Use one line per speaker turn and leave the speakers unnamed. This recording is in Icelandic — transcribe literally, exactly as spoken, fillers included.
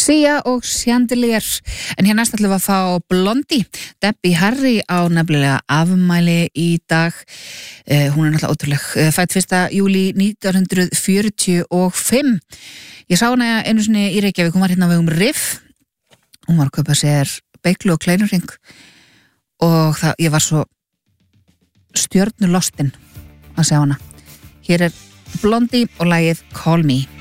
Sia og Chandelier. En hér næst ætlum við að fá Blondie. Debbie Harry á nefnilega afmæli í dag. Uh, hún er náttúrulega ótrúleg. Uh, fædd fyrsta júlí nítján hundruð fjörutíu og fimm. Ég sá hana einu sinni í Reykjavík, hún var hérna á vegum Riff. Hún var að kaupa sér beiklu og kleinurring og það, ég var svo stjörnulostin að sjá hana. Hér er Blondie og lagið Call Me.